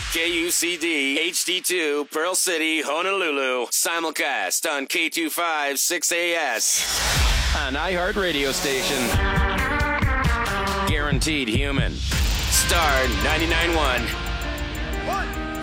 KUCD HD2 Pearl City, Honolulu. Simulcast on K256AS. An iHeart radio station. Guaranteed human. Star 99.1. 1,